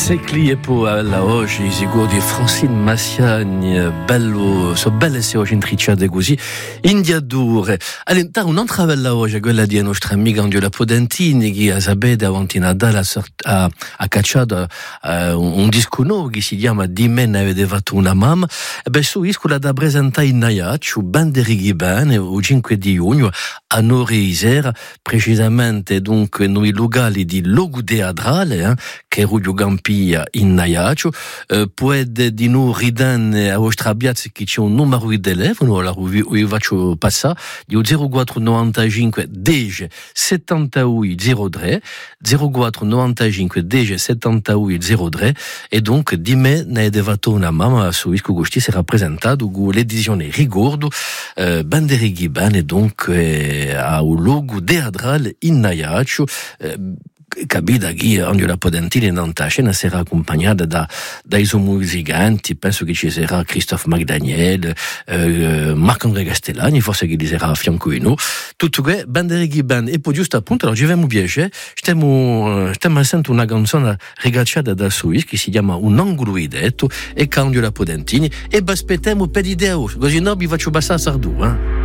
Secli e poi alla oggi si gode Francine Massiani bello so belle se oggi intricciate così indiadure all'interno un altro bella oggi quella di nostra amica Angela Podentini che a sapere davanti Natale ha cacciato un disco nuovo che si chiama Di me ne avete fatto una mamma e beh su iscola da presentare in Najaccio Banderighi bene il 5 di giugno a Nore Isera precisamente dunque noi locali di Logu Teatrale che è Ruggio Gampia in Najaccio può di noi ridare a vostra piazza che c'è un numero di telefono allora vi faccio passare di 0495 10 78 03 0495 10 78 03 e donc di me ne avete fatto una mamma su isco questi si è rappresentato con l'edizione Rigordo Banderighi bene donc a un logo teatrale in Najaccio capita che Angela Podentini in tanta scena sarà accompagnata dai suoi musicanti, penso che ci sarà Christophe Magdaniel, Marc-André Castellani, forse che li sarà a fianco di noi. Tutto che Banderighi Band e poi giusto appunto, allora ci abbiamo piacere, stiamo a sentire una canzone regacciata da Suisse che si chiama Un angolo idetto e con Angela Podentini e aspettiamo per l'idea, così noi vi faccio passare a Sardù,